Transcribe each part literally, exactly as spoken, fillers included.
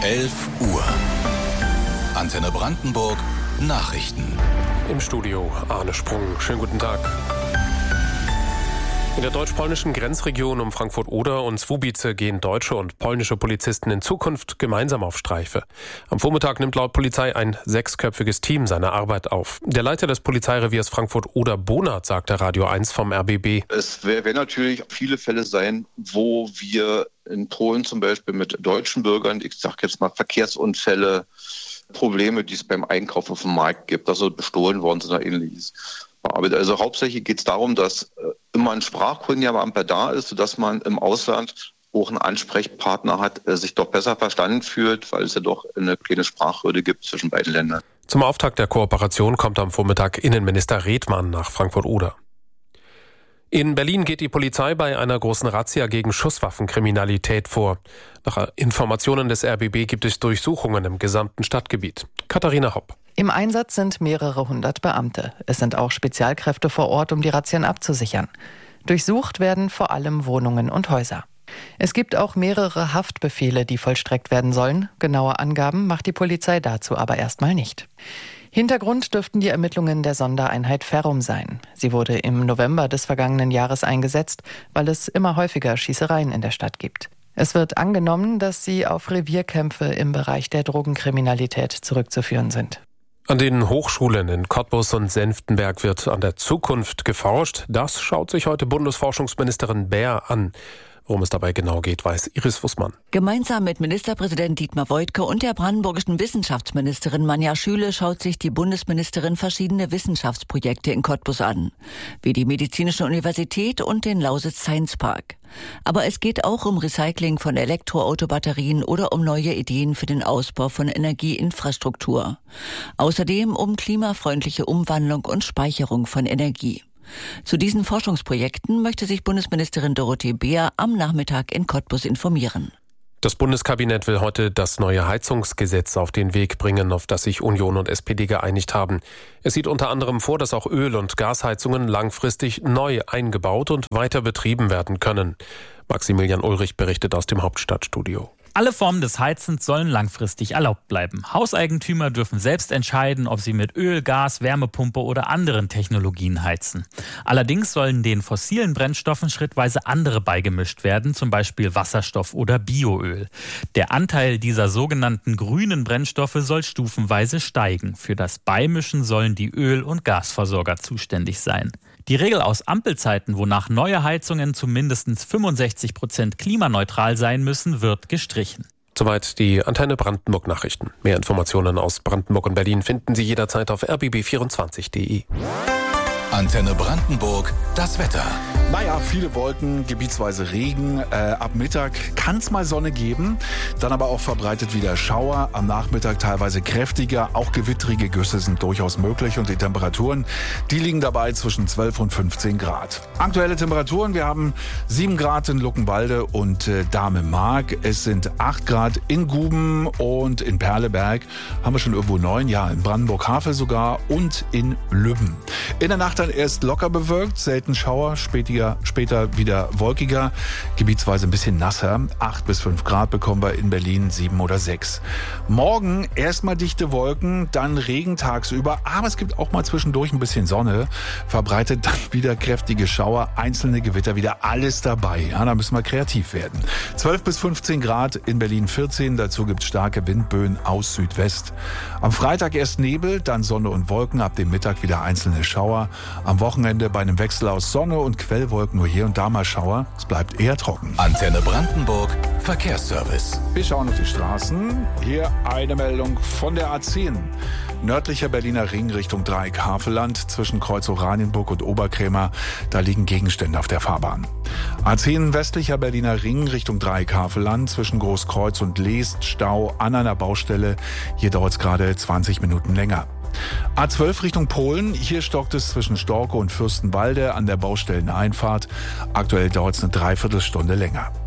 elf Uhr. Antenne Brandenburg Nachrichten. Im Studio Arne Sprung. Schönen guten Tag. In der deutsch-polnischen Grenzregion um Frankfurt-Oder und Słubice gehen deutsche und polnische Polizisten in Zukunft gemeinsam auf Streife. Am Vormittag nimmt laut Polizei ein sechsköpfiges Team seine Arbeit auf. Der Leiter des Polizeireviers Frankfurt-Oder, Bonert, sagte Radio eins vom R B B. Es werden natürlich viele Fälle sein, wo wir in Polen zum Beispiel mit deutschen Bürgern, ich sage jetzt mal Verkehrsunfälle, Probleme, die es beim Einkauf auf dem Markt gibt, also bestohlen worden sind oder ähnliches. Also hauptsächlich geht es darum, dass immer ein sprachkundiger Beamter da ist, sodass man im Ausland auch einen Ansprechpartner hat, sich doch besser verstanden fühlt, weil es ja doch eine kleine Sprachhürde gibt zwischen beiden Ländern. Zum Auftakt der Kooperation kommt am Vormittag Innenminister Redmann nach Frankfurt-Oder. In Berlin geht die Polizei bei einer großen Razzia gegen Schusswaffenkriminalität vor. Nach Informationen des R B B gibt es Durchsuchungen im gesamten Stadtgebiet. Katharina Hopp. Im Einsatz sind mehrere hundert Beamte. Es sind auch Spezialkräfte vor Ort, um die Razzien abzusichern. Durchsucht werden vor allem Wohnungen und Häuser. Es gibt auch mehrere Haftbefehle, die vollstreckt werden sollen. Genaue Angaben macht die Polizei dazu aber erstmal nicht. Hintergrund dürften die Ermittlungen der Sondereinheit Ferrum sein. Sie wurde im November des vergangenen Jahres eingesetzt, weil es immer häufiger Schießereien in der Stadt gibt. Es wird angenommen, dass sie auf Revierkämpfe im Bereich der Drogenkriminalität zurückzuführen sind. An den Hochschulen in Cottbus und Senftenberg wird an der Zukunft geforscht. Das schaut sich heute Bundesforschungsministerin Baer an. Worum es dabei genau geht, weiß Iris Fußmann. Gemeinsam mit Ministerpräsident Dietmar Woidke und der brandenburgischen Wissenschaftsministerin Manja Schüle schaut sich die Bundesministerin verschiedene Wissenschaftsprojekte in Cottbus an, wie die Medizinische Universität und den Lausitz Science Park. Aber es geht auch um Recycling von Elektroautobatterien oder um neue Ideen für den Ausbau von Energieinfrastruktur. Außerdem um klimafreundliche Umwandlung und Speicherung von Energie. Zu diesen Forschungsprojekten möchte sich Bundesministerin Dorothee Baer am Nachmittag in Cottbus informieren. Das Bundeskabinett will heute das neue Heizungsgesetz auf den Weg bringen, auf das sich Union und S P D geeinigt haben. Es sieht unter anderem vor, dass auch Öl- und Gasheizungen langfristig neu eingebaut und weiter betrieben werden können. Maximilian Ulrich berichtet aus dem Hauptstadtstudio. Alle Formen des Heizens sollen langfristig erlaubt bleiben. Hauseigentümer dürfen selbst entscheiden, ob sie mit Öl, Gas, Wärmepumpe oder anderen Technologien heizen. Allerdings sollen den fossilen Brennstoffen schrittweise andere beigemischt werden, zum Beispiel Wasserstoff oder Bioöl. Der Anteil dieser sogenannten grünen Brennstoffe soll stufenweise steigen. Für das Beimischen sollen die Öl- und Gasversorger zuständig sein. Die Regel aus Ampelzeiten, wonach neue Heizungen zu mindestens fünfundsechzig Prozent klimaneutral sein müssen, wird gestrichen. Soweit die Antenne Brandenburg Nachrichten. Mehr Informationen aus Brandenburg und Berlin finden Sie jederzeit auf r b b vierundzwanzig punkt d e. Antenne Brandenburg, das Wetter. Naja, viele Wolken, gebietsweise Regen. Äh, ab Mittag kann es mal Sonne geben, dann aber auch verbreitet wieder Schauer. Am Nachmittag teilweise kräftiger, auch gewittrige Güsse sind durchaus möglich und die Temperaturen, die liegen dabei zwischen zwölf und fünfzehn Grad. Aktuelle Temperaturen, wir haben sieben Grad in Luckenwalde und äh, Dahme-Mark. Es sind acht Grad in Guben und in Perleberg haben wir schon irgendwo neun, ja, in Brandenburg-Havel sogar und in Lübben. In der Nacht dann erst locker bewölkt, selten Schauer, später, später wieder wolkiger, gebietsweise ein bisschen nasser. acht bis fünf Grad bekommen wir in Berlin, sieben oder sechs. Morgen erstmal dichte Wolken, dann Regen tagsüber, aber es gibt auch mal zwischendurch ein bisschen Sonne, verbreitet dann wieder kräftige Schauer, einzelne Gewitter, wieder alles dabei. Ja, da müssen wir kreativ werden. zwölf bis fünfzehn Grad, in Berlin vierzehn, dazu gibt es starke Windböen aus Südwest. Am Freitag erst Nebel, dann Sonne und Wolken, ab dem Mittag wieder einzelne Schauer. Am Wochenende bei einem Wechsel aus Sonne und Quellwolken nur hier und da mal Schauer. Es bleibt eher trocken. Antenne Brandenburg, Verkehrsservice. Wir schauen auf die Straßen. Hier eine Meldung von der A zehn. Nördlicher Berliner Ring Richtung Dreieck Havelland zwischen Kreuz Oranienburg und Oberkrämer. Da liegen Gegenstände auf der Fahrbahn. A zehn westlicher Berliner Ring Richtung Dreieck Havelland zwischen Großkreuz und Leest. Stau an einer Baustelle. Hier dauert es gerade zwanzig Minuten länger. A zwölf Richtung Polen, hier stockt es zwischen Storke und Fürstenwalde an der Baustelleneinfahrt. Aktuell dauert es eine Dreiviertelstunde länger.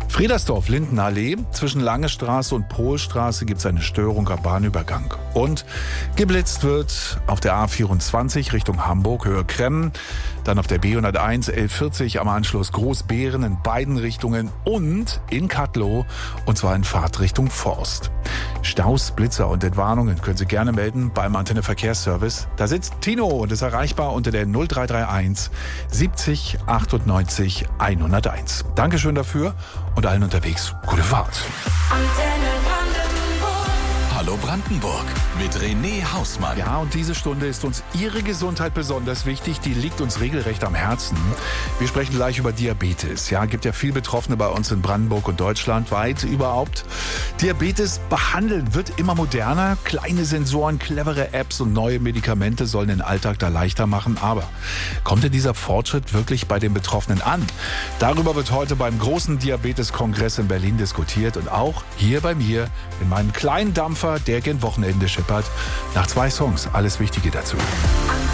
Friedersdorf, Lindenallee. Zwischen Langestraße und Pohlstraße gibt es eine Störung am Bahnübergang. Und geblitzt wird auf der A vierundzwanzig Richtung Hamburg, Höhe Kremmen. Dann auf der B hunderteins, L vierzig am Anschluss Großbeeren in beiden Richtungen und in Kattlow, und zwar in Fahrtrichtung Forst. Staus, Blitzer und Entwarnungen können Sie gerne melden beim Antenne Verkehrsservice. Da sitzt Tino und ist erreichbar unter der null drei drei eins siebzig achtundneunzig hunderteins. Dankeschön dafür und allen unterwegs gute Fahrt. Antenne Brandenburg. Hallo Brandenburg mit René Hausmann. Ja, und diese Stunde ist uns Ihre Gesundheit besonders wichtig. Die liegt uns regelrecht am Herzen. Wir sprechen gleich über Diabetes. Ja, gibt ja viel Betroffene bei uns in Brandenburg und deutschlandweit überhaupt. Diabetes behandeln wird immer moderner. Kleine Sensoren, clevere Apps und neue Medikamente sollen den Alltag da leichter machen. Aber kommt denn dieser Fortschritt wirklich bei den Betroffenen an? Darüber wird heute beim großen Diabetes-Kongress in Berlin diskutiert und auch hier bei mir in meinem kleinen Dampfer, der gen Wochenende schippert. Nach zwei Songs alles Wichtige dazu.